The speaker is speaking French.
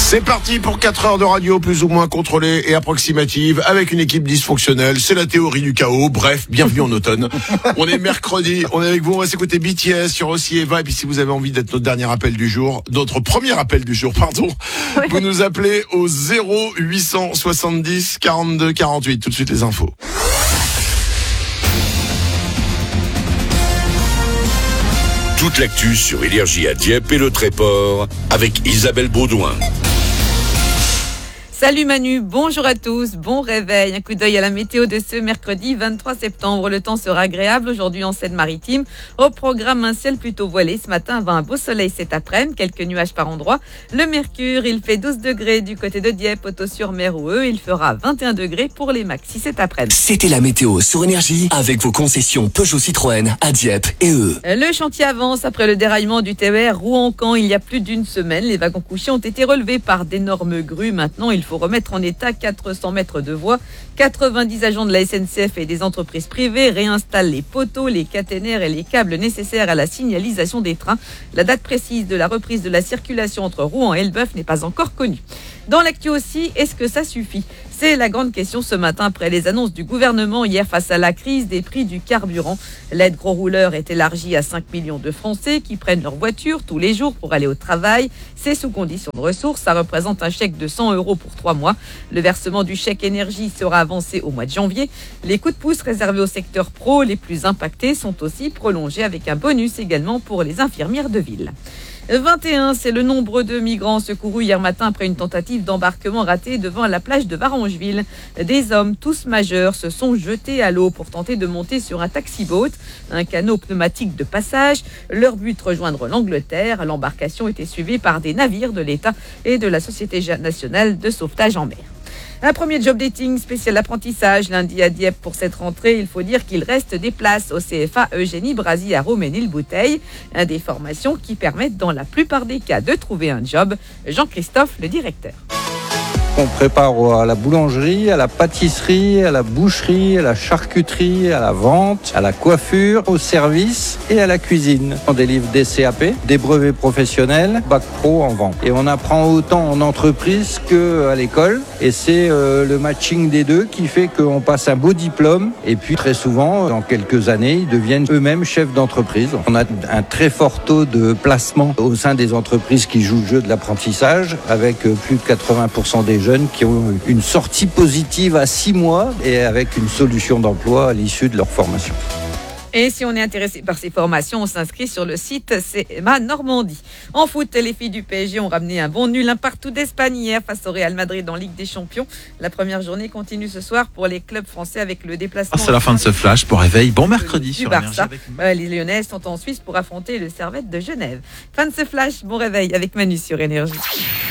C'est parti pour 4 heures de radio plus ou moins contrôlée et approximative avec une équipe dysfonctionnelle. C'est la théorie du chaos. Bref, bienvenue en automne. On est mercredi, on est avec vous, on va s'écouter BTS sur aussi Eva. Et puis si vous avez envie d'être notre dernier appel du jour, notre premier appel du jour, pardon, oui. Vous nous appelez au 0870 42 48. Tout de suite les infos. Toute l'actu sur Énergie à Dieppe et le Tréport avec Isabelle Baudouin. Salut Manu, bonjour à tous, bon réveil. Un coup d'œil à la météo de ce mercredi 23 septembre. Le temps sera agréable aujourd'hui en Seine-Maritime. Au programme, un ciel plutôt voilé. Ce matin, avant un beau soleil cet après-midi, quelques nuages par endroits. Le mercure, il fait 12 degrés du côté de Dieppe, Auto-sur-Mer ou il fera 21 degrés pour les maxi cet après-midi. C'était la météo sur Énergie avec vos concessions Peugeot Citroën à Dieppe et Le chantier avance après le déraillement du TER Rouen-Caen il y a plus d'une semaine. Les wagons couchés ont été relevés par d'énormes grues. Maintenant, il faut remettre en état 400 mètres de voies. 90 agents de la SNCF et des entreprises privées réinstallent les poteaux, les caténaires et les câbles nécessaires à la signalisation des trains. La date précise de la reprise de la circulation entre Rouen et Elbeuf n'est pas encore connue. Dans l'actu aussi, est-ce que ça suffit ? C'est la grande question ce matin après les annonces du gouvernement hier face à la crise des prix du carburant. L'aide gros rouleur est élargie à 5 millions de Français qui prennent leur voiture tous les jours pour aller au travail. C'est sous condition de ressources. Ça représente un chèque de 100 € pour 3 mois. Le versement du chèque énergie sera avancé au mois de janvier. Les coups de pouce réservés au secteur pro les plus impactés sont aussi prolongés avec un bonus également pour les infirmières de ville. 21, c'est le nombre de migrants secourus hier matin après une tentative d'embarquement ratée devant la plage de Varangeville. Des hommes, tous majeurs, se sont jetés à l'eau pour tenter de monter sur un taxi-boat, un canot pneumatique de passage. Leur but, rejoindre l'Angleterre. L'embarcation était suivie par des navires de l'État et de la Société nationale de sauvetage en mer. Un premier job dating spécial apprentissage lundi à Dieppe pour cette rentrée. Il faut dire qu'il reste des places au CFA Eugénie Brazy à Roménil-Bouteille. Des formations qui permettent dans la plupart des cas de trouver un job. Jean-Christophe, le directeur. On prépare à la boulangerie, à la pâtisserie, à la boucherie, à la charcuterie, à la vente, à la coiffure, au service et à la cuisine. On délivre des CAP, des brevets professionnels, bac pro en vente. Et on apprend autant en entreprise qu'à l'école. Et c'est le matching des deux qui fait qu'on passe un beau diplôme. Et puis très souvent, dans quelques années, ils deviennent eux-mêmes chefs d'entreprise. On a un très fort taux de placement au sein des entreprises qui jouent le jeu de l'apprentissage, avec plus de 80% des jeunes qui ont une sortie positive à 6 mois et avec une solution d'emploi à l'issue de leur formation. Et si on est intéressé par ces formations, on s'inscrit sur le site CMA Normandie. En foot, les filles du PSG ont ramené un bon nul, un partout d'Espagne hier face au Real Madrid en Ligue des Champions. La première journée continue ce soir pour les clubs français avec le déplacement. C'est la fin de ce flash pour réveil. Bon mercredi sur Barça. Les Lyonnaises sont en Suisse pour affronter le Servette de Genève. Fin de ce flash, bon réveil avec Manu sur Énergie.